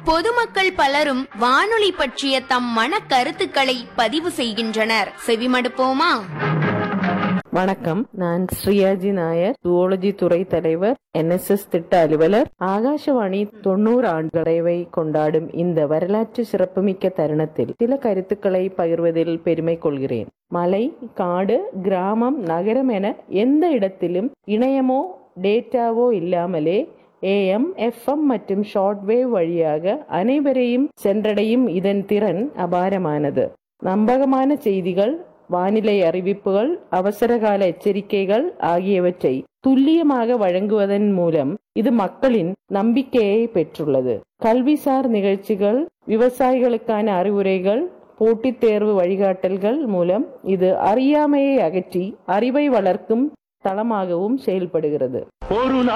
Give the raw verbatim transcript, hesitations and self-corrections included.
பொதுமக்கள் பலரும் வானொலி பற்றிய தம் மன கருத்துக்களை பதிவு செய்கின்றனர். செவிமடுப்போமா? வணக்கம், நான் ஸ்ரீயாஜி நாயர், ஜூவாலஜி துறை தலைவர், என் எஸ் எஸ் திட்ட அலுவலர். ஆகாஷவாணி தொண்ணூறு ஆண்டுகளை கொண்டாடும் இந்த வரலாற்று சிறப்புமிக்க தருணத்தில் சில கருத்துக்களை பகிர்வதில் பெருமை கொள்கிறேன். மலை, காடு, கிராமம், நகரம் என எந்த இடத்திலும் இணையமோ டேட்டாவோ இல்லாமலே ஏஎம், எஃப்எம் மற்றும் ஷார்ட்வேவ் வழியாக அனைவரையும் சென்றடையும் இதன் திறன் அபாரமானது. நம்பகமான செய்திகள், வானிலை அறிவிப்புகள், அவசரகால எச்சரிக்கைகள் ஆகியவற்றை துல்லியமாக வழங்குவதன் மூலம் இது மக்களின் நம்பிக்கையை பெற்றுள்ளது. கல்விசார் நிகழ்ச்சிகள், விவசாயிகளுக்கான அறிவுரைகள், போட்டித் தேர்வு வழிகாட்டல்கள் மூலம் இது அறியாமையை அகற்றி அறிவை வளர்க்கும் தளமாகவும் செயல்படுகிறது. ஒரு